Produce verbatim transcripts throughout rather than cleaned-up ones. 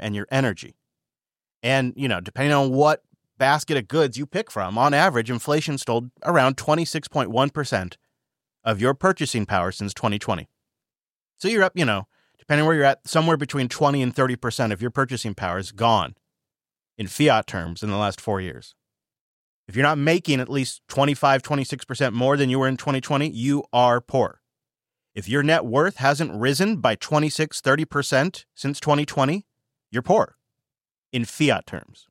and your energy. And, you know, depending on what basket of goods you pick from, on average, inflation stole around twenty-six point one percent of your purchasing power since twenty twenty. So you're up, you know, depending where you're at, somewhere between twenty and thirty percent of your purchasing power is gone in fiat terms in the last four years. If you're not making at least twenty-five, twenty-six percent more than you were in twenty twenty, you are poor. If your net worth hasn't risen by twenty-six, thirty percent since twenty twenty, you're poor in fiat terms.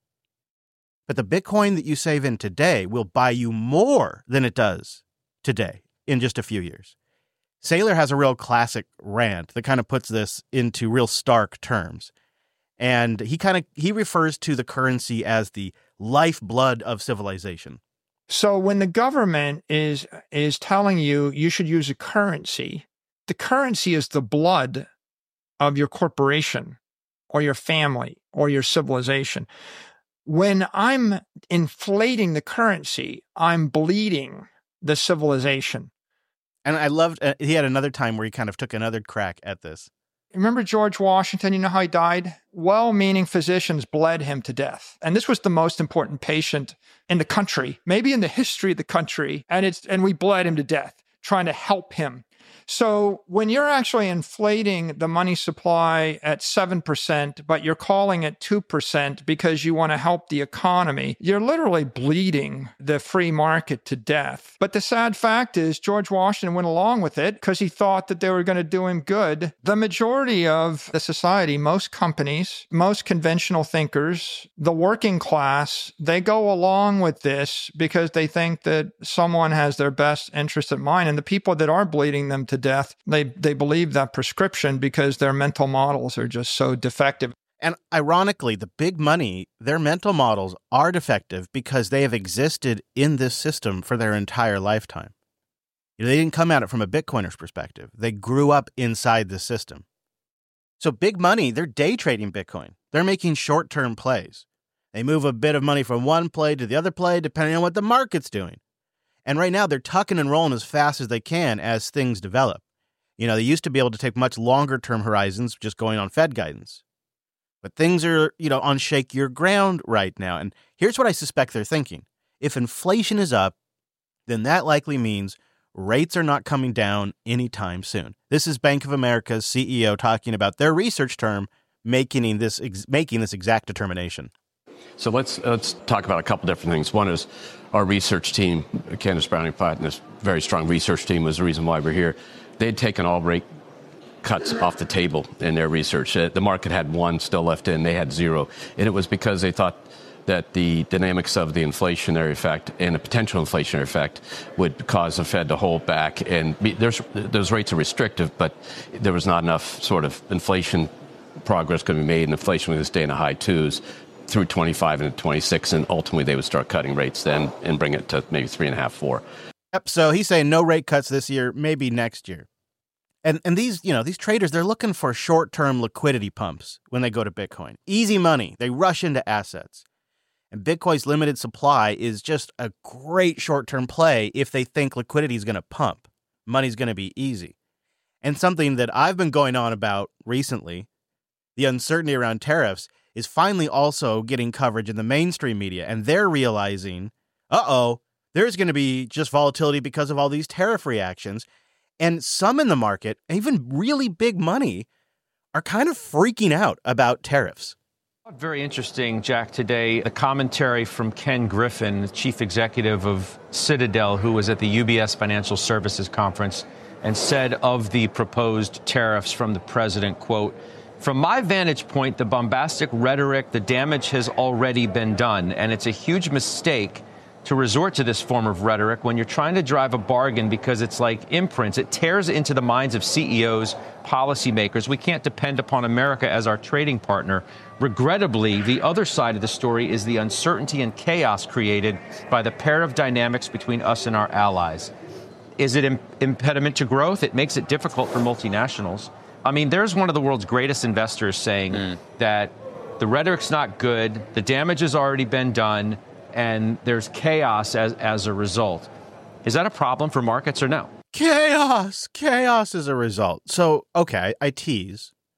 But the Bitcoin that you save in today will buy you more than it does today in just a few years. Saylor has a real classic rant that kind of puts this into real stark terms. And he kind of he refers to the currency as the lifeblood of civilization. So when the government is is telling you you should use a currency, the currency is the blood of your corporation or your family or your civilization. When I'm inflating the currency, I'm bleeding the civilization. And I loved, uh, he had another time where he kind of took another crack at this. Remember George Washington? You know how he died? Well-meaning physicians bled him to death. And this was the most important patient in the country, maybe in the history of the country. And it's and we bled him to death, trying to help him. So when you're actually inflating the money supply at seven percent, but you're calling it two percent because you want to help the economy, you're literally bleeding the free market to death. But the sad fact is George Washington went along with it because he thought that they were going to do him good. The majority of the society, most companies, most conventional thinkers, the working class, they go along with this because they think that someone has their best interest at mind. And the people that are bleeding them to death, they they believe that prescription because their mental models are just so defective. And ironically, the big money, their mental models are defective because they have existed in this system for their entire lifetime. You know, they didn't come at it from a Bitcoiner's perspective. They grew up inside the system. So big money, they're day trading Bitcoin. They're making short-term plays. They move a bit of money from one play to the other play depending on what the market's doing. And right now, they're tucking and rolling as fast as they can as things develop. You know, they used to be able to take much longer-term horizons just going on Fed guidance. But things are, you know, on shakier ground right now. And here's what I suspect they're thinking. If inflation is up, then that likely means rates are not coming down anytime soon. This is Bank of America's C E O talking about their research term making this, ex- making this exact determination. So let's let's talk about a couple different things. One is our research team, Candace Browning-Platt, and this very strong research team was the reason why we're here. They'd taken all rate cuts off the table in their research. Uh, the market had one still left in. They had zero. And it was because they thought that the dynamics of the inflationary effect and a potential inflationary effect would cause the Fed to hold back. And be, there's, those rates are restrictive, but there was not enough sort of inflation progress going to be made, and inflation was going to stay in the high twos through twenty-five and twenty-six, and ultimately they would start cutting rates then and bring it to maybe three and a half, four. Yep. So he's saying no rate cuts this year, maybe next year. And and these, you know, these traders, they're looking for short-term liquidity pumps when they go to Bitcoin. Easy money. They rush into assets. And Bitcoin's limited supply is just a great short-term play if they think liquidity is going to pump. Money's going to be easy. And something that I've been going on about recently, the uncertainty around tariffs, is finally also getting coverage in the mainstream media. And they're realizing, uh-oh, there's going to be just volatility because of all these tariff reactions. And some in the market, even really big money, are kind of freaking out about tariffs. Very interesting, Jack, today, the commentary from Ken Griffin, the chief executive of Citadel, who was at the U B S Financial Services Conference, and said of the proposed tariffs from the president, quote, "From my vantage point, the bombastic rhetoric, the damage has already been done, and it's a huge mistake to resort to this form of rhetoric when you're trying to drive a bargain because it's like imprints. It tears into the minds of C E Os, policymakers. We can't depend upon America as our trading partner. Regrettably, the other side of the story is the uncertainty and chaos created by the pair of dynamics between us and our allies. Is it an impediment to growth? It makes it difficult for multinationals. I mean, there's one of the world's greatest investors saying mm. that the rhetoric's not good, the damage has already been done, and there's chaos as, as a result. Is that a problem for markets or no? Chaos! Chaos as a result. So, okay, I tease.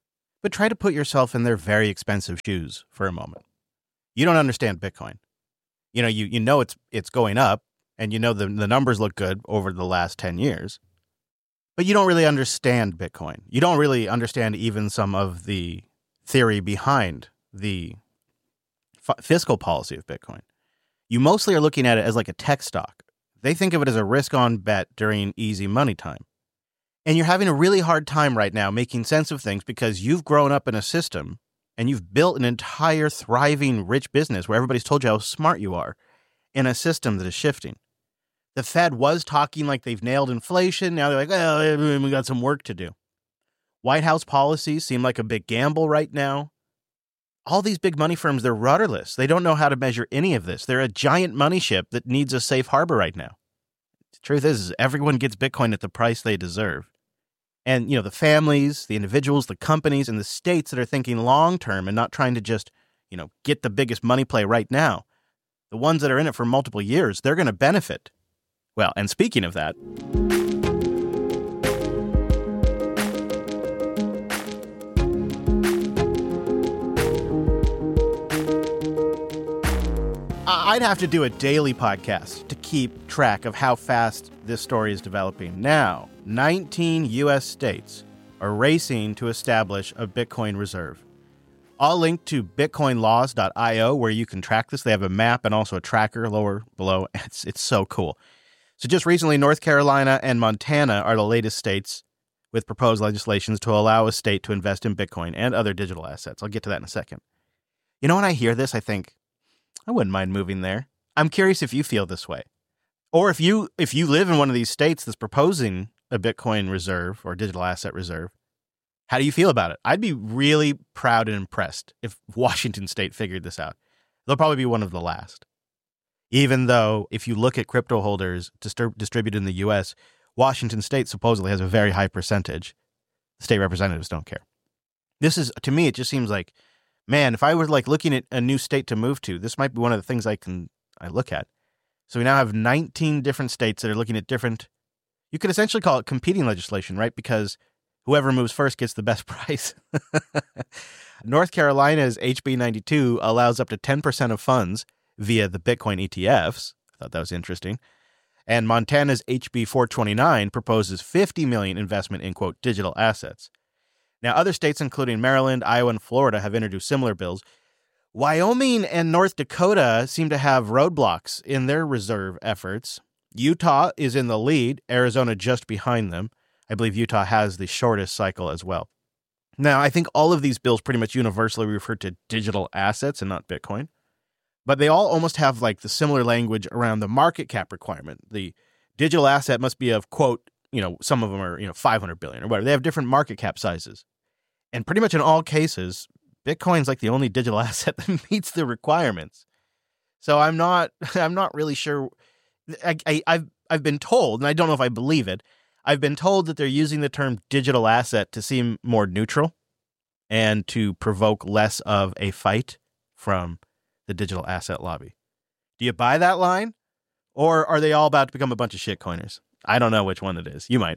But try to put yourself in their very expensive shoes for a moment. You don't understand Bitcoin. You know, you, you know it's it's going up, and you know the, the numbers look good over the last ten years. But you don't really understand Bitcoin. You don't really understand even some of the theory behind the f- fiscal policy of Bitcoin. You mostly are looking at it as like a tech stock. They think of it as a risk-on bet during easy money time. And you're having a really hard time right now making sense of things because you've grown up in a system and you've built an entire thriving, rich business where everybody's told you how smart you are in a system that is shifting. The Fed was talking like they've nailed inflation. Now they're like, well, we got some work to do. White House policies seem like a big gamble right now. All these big money firms, they're rudderless. They don't know how to measure any of this. They're a giant money ship that needs a safe harbor right now. The truth is, is everyone gets Bitcoin at the price they deserve. And, you know, the families, the individuals, the companies, and the states that are thinking long-term and not trying to just, you know, get the biggest money play right now, the ones that are in it for multiple years, they're going to benefit. Well, and speaking of that, I'd have to do a daily podcast to keep track of how fast this story is developing. Now, nineteen U S states are racing to establish a Bitcoin reserve. I'll link to bitcoin laws dot io where you can track this. They have a map and also a tracker lower below. It's it's so cool. So just recently, North Carolina and Montana are the latest states with proposed legislations to allow a state to invest in Bitcoin and other digital assets. I'll get to that in a second. You know, when I hear this, I think, I wouldn't mind moving there. I'm curious if you feel this way. Or if you if you live in one of these states that's proposing a Bitcoin reserve or digital asset reserve, how do you feel about it? I'd be really proud and impressed if Washington State figured this out. They'll probably be one of the last. Even though if you look at crypto holders disturb, distributed in the U S, Washington State supposedly has a very high percentage. State representatives don't care. This is, to me, it just seems like, man, if I were like looking at a new state to move to, this might be one of the things I can I look at. So we now have nineteen different states that are looking at different, you could essentially call it competing legislation, right? Because whoever moves first gets the best price. North Carolina's H B ninety-two allows up to ten percent of funds via the Bitcoin E T Fs. I thought that was interesting. And Montana's H B four twenty-nine proposes fifty million dollars investment in, quote, digital assets. Now, other states, including Maryland, Iowa, and Florida, have introduced similar bills. Wyoming and North Dakota seem to have roadblocks in their reserve efforts. Utah is in the lead, Arizona just behind them. I believe Utah has the shortest cycle as well. Now, I think all of these bills pretty much universally refer to digital assets and not Bitcoin. But they all almost have like the similar language around the market cap requirement. The digital asset must be of, quote, you know, some of them are, you know, five hundred billion or whatever. They have different market cap sizes. And pretty much in all cases, Bitcoin's like the only digital asset that meets the requirements. So I'm not, I'm not really sure. I, I, I've, I've been told, and I don't know if I believe it, I've been told that they're using the term digital asset to seem more neutral and to provoke less of a fight from the digital asset lobby. Do you buy that line? Or are they all about to become a bunch of shitcoiners? I don't know which one it is. You might.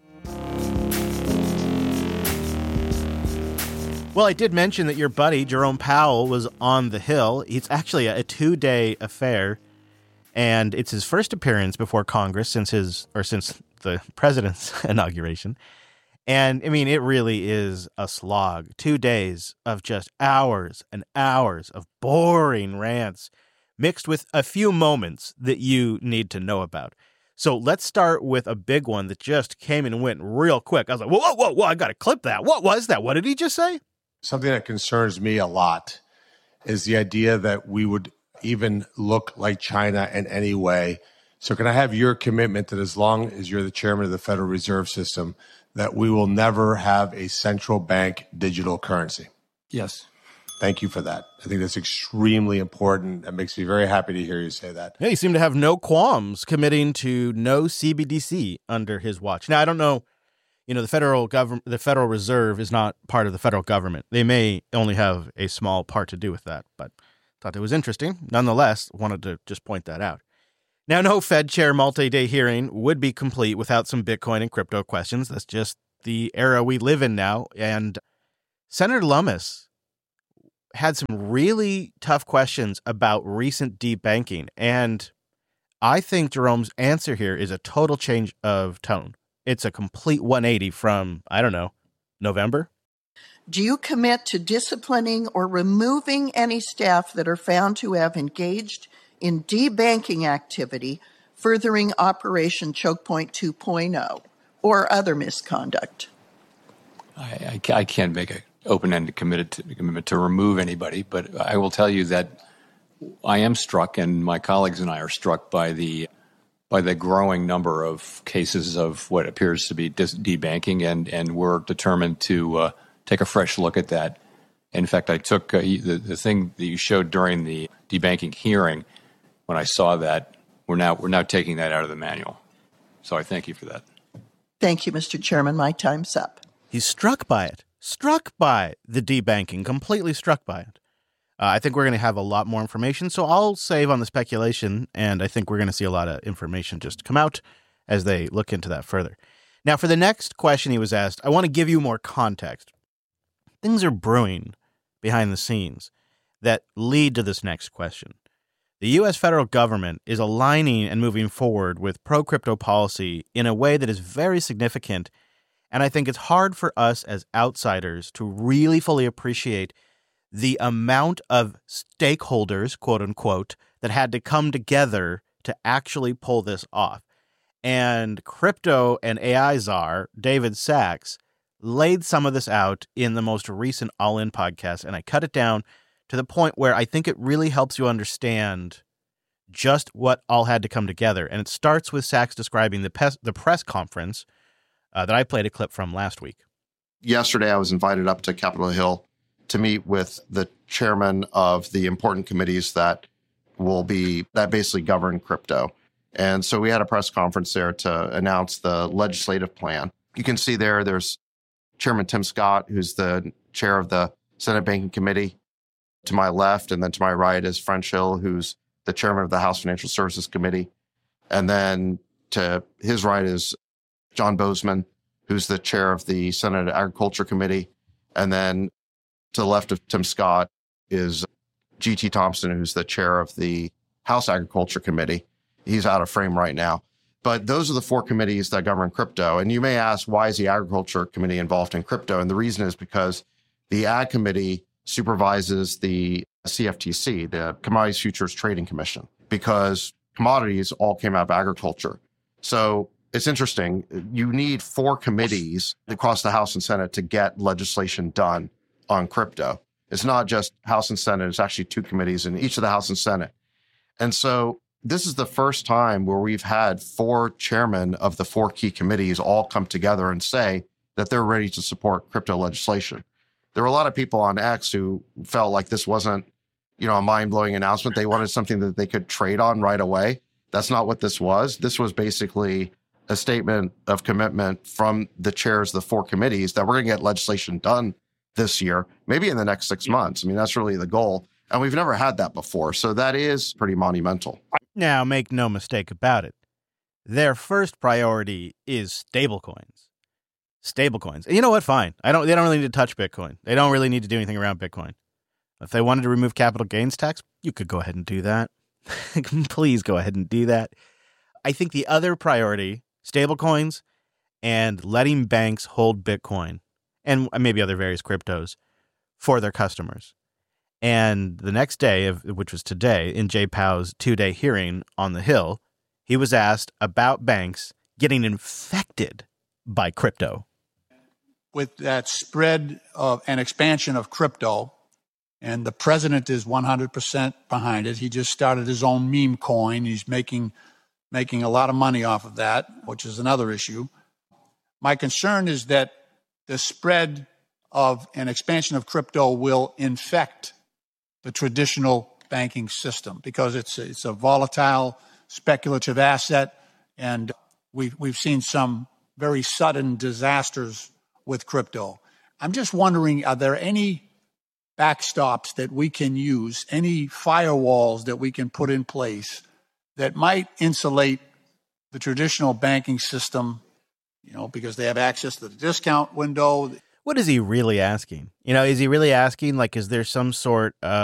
Well, I did mention that your buddy, Jerome Powell, was on the Hill. It's actually a two-day affair, and it's his first appearance before Congress since his, or since the president's inauguration. And, I mean, it really is a slog. Two days of just hours and hours of boring rants mixed with a few moments that you need to know about. So let's start with a big one that just came and went real quick. I was like, whoa, whoa, whoa, whoa, I got to clip that. What was that? What did he just say? Something that concerns me a lot is the idea that we would even look like China in any way. So can I have your commitment that as long as you're the chairman of the Federal Reserve System, that we will never have a central bank digital currency? Yes. Thank you for that. I think that's extremely important. It makes me very happy to hear you say that. Yeah, he seemed to have no qualms committing to no C B D C under his watch. Now, I don't know, you know, the federal government, the Federal Reserve is not part of the federal government. They may only have a small part to do with that, but thought it was interesting. Nonetheless, wanted to just point that out. Now, no Fed chair multi-day hearing would be complete without some Bitcoin and crypto questions. That's just the era we live in now. And Senator Lummis had some really tough questions about recent debanking, and I think Jerome's answer here is a total change of tone. It's a complete one eighty from, I don't know, November. Do you commit to disciplining or removing any staff that are found to have engaged in debanking activity furthering Operation Choke Point two point oh or other misconduct? I, I, I can't make an open-ended committed to, commitment to remove anybody, but I will tell you that I am struck, and my colleagues and I are struck by the by the growing number of cases of what appears to be dis- debanking, and, and we're determined to uh, take a fresh look at that. In fact, I took uh, the, the thing that you showed during the debanking hearing. When I saw that, we're now we're now taking that out of the manual. So I thank you for that. Thank you, Mister Chairman. My time's up. He's struck by it. Struck by the debanking. Completely struck by it. Uh, I think we're going to have a lot more information, so I'll save on the speculation, and I think we're going to see a lot of information just come out as they look into that further. Now, for the next question he was asked, I want to give you more context. Things are brewing behind the scenes that lead to this next question. The U S federal government is aligning and moving forward with pro-crypto policy in a way that is very significant, and I think it's hard for us as outsiders to really fully appreciate the amount of stakeholders, quote unquote, that had to come together to actually pull this off. And crypto and A I czar, David Sacks, laid some of this out in the most recent All In podcast, and I cut it down to the point where I think it really helps you understand just what all had to come together. And it starts with Sacks describing the, pes- the press conference uh, that I played a clip from last week. Yesterday, I was invited up to Capitol Hill to meet with the chairman of the important committees that will be, that basically govern crypto. And so we had a press conference there to announce the legislative plan. You can see there, there's Chairman Tim Scott, who's the chair of the Senate Banking Committee. To my left, and then to my right is French Hill, who's the chairman of the House Financial Services Committee. And then to his right is John Boozman, who's the chair of the Senate Agriculture Committee. And then to the left of Tim Scott is G T Thompson, who's the chair of the House Agriculture Committee. He's out of frame right now. But those are the four committees that govern crypto. And you may ask, why is the Agriculture Committee involved in crypto? And the reason is because the Ag Committee supervises the C F T C, the Commodities Futures Trading Commission, because commodities all came out of agriculture. So it's interesting. You need four committees across the House and Senate to get legislation done on crypto. It's not just House and Senate. It's actually two committees in each of the House and Senate. And so this is the first time where we've had four chairmen of the four key committees all come together and say that they're ready to support crypto legislation. There were a lot of people on X who felt like this wasn't, you know, a mind-blowing announcement. They wanted something that they could trade on right away. That's not what this was. This was basically a statement of commitment from the chairs of the four committees that we're going to get legislation done this year, maybe in the next six months. I mean, that's really the goal. And we've never had that before. So that is pretty monumental. Now, make no mistake about it. Their first priority is stablecoins. Stablecoins. You know what? Fine. I don't. They don't really need to touch Bitcoin. They don't really need to do anything around Bitcoin. If they wanted to remove capital gains tax, you could go ahead and do that. Please go ahead and do that. I think the other priority, stablecoins and letting banks hold Bitcoin and maybe other various cryptos for their customers. And the next day, of which was today, in Jay Powell's two-day hearing on the Hill, he was asked about banks getting infected by crypto. With that spread of and expansion of crypto, and the president is one hundred percent behind it. He just started his own meme coin. He's making making a lot of money off of that, which is another issue. My concern is that the spread of an expansion of crypto will infect the traditional banking system because it's a, it's a volatile, speculative asset, and we've we've seen some very sudden disasters with crypto. I'm just wondering, are there any backstops that we can use, any firewalls that we can put in place that might insulate the traditional banking system, you know, because they have access to the discount window? what is he really asking? You know, is he really asking, like, is there some sort of